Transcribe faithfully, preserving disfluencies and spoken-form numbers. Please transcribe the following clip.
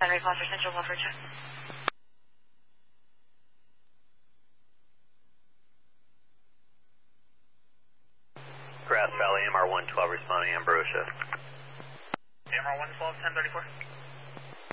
Battery call for Central Welfare Check. Grass Valley, M R one twelve responding, Ambrosia. M R one twelve, ten thirty-four.